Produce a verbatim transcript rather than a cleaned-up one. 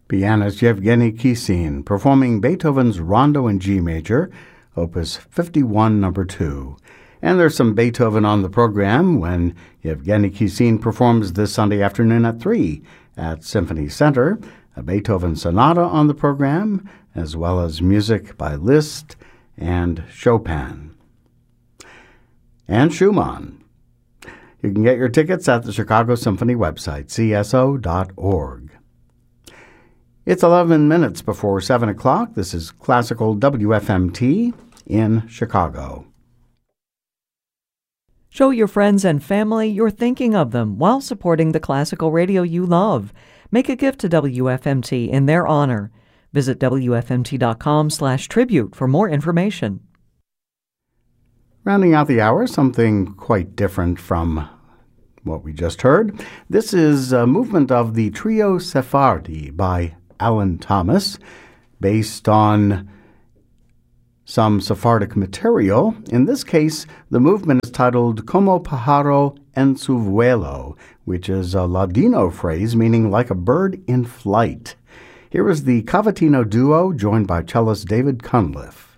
Pianist Yevgeny Kissin performing Beethoven's Rondo in G major, Opus fifty-one, number two. And there's some Beethoven on the program when Yevgeny Kissin performs this Sunday afternoon at three at Symphony Center, a Beethoven sonata on the program, as well as music by Liszt and Chopin. And Schumann. You can get your tickets at the Chicago Symphony website, c s o dot org. It's eleven minutes before seven o'clock. This is Classical W F M T in Chicago. Show your friends and family you're thinking of them while supporting the classical radio you love. Make a gift to W F M T in their honor. Visit W F M T dot com slash tribute for more information. Rounding out the hour, something quite different from what we just heard. This is a movement of the Trio Sephardi by Alan Thomas, based on some Sephardic material. In this case, the movement is titled Como Pájaro en su vuelo, which is a Ladino phrase meaning like a bird in flight. Here is the Cavatina duo joined by cellist David Cunliffe.